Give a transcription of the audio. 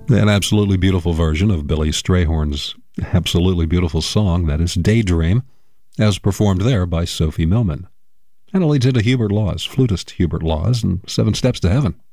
An absolutely beautiful version of Billy Strayhorn's absolutely beautiful song, that is Daydream, as performed there by Sophie Millman. And it leads into Hubert Laws, flutist Hubert Laws, and Seven Steps to Heaven.